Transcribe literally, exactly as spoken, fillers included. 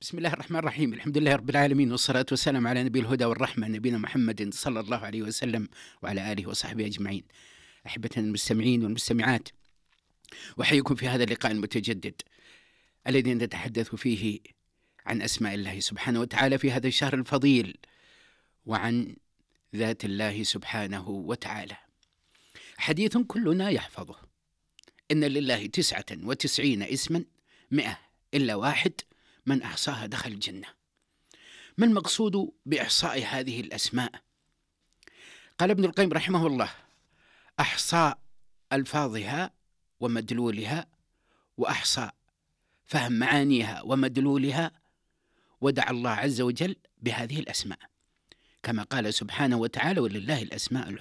بسم الله الرحمن الرحيم. الحمد لله رب العالمين، والصلاة والسلام على نبي الهدى والرحمة نبينا محمد صلى الله عليه وسلم وعلى آله وصحبه أجمعين. أحبتنا المستمعين والمستمعات، وحيكم في هذا اللقاء المتجدد الذي نتحدث فيه عن أسماء الله سبحانه وتعالى في هذا الشهر الفضيل، وعن ذات الله سبحانه وتعالى. حديث كلنا يحفظه: إن لله تسعة وتسعين اسما مئة إلا واحد من أحصاها دخل الجنة. ما المقصود بإحصاء هذه الأسماء؟ قال ابن القيم رحمه الله: أحصاء ألفاظها ومدلولها، وأحصاء فهم معانيها ومدلولها، ودعا الله عز وجل بهذه الأسماء، كما قال سبحانه وتعالى: ولله الأسماء